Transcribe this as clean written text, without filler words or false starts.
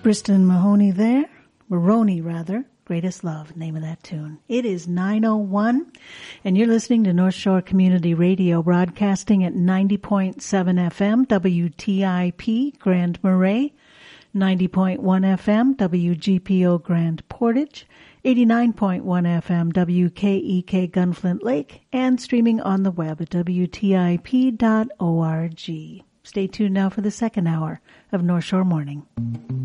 Briston Mahoney there, Maroney rather, Greatest Love, name of that tune. It is 9:01, and you're listening to North Shore Community Radio, broadcasting at 90.7 FM, WTIP, Grand Marais, 90.1 FM, WGPO Grand Portage, 89.1 FM, WKEK Gunflint Lake, and streaming on the web at WTIP.org. Stay tuned now for the second hour of North Shore Morning.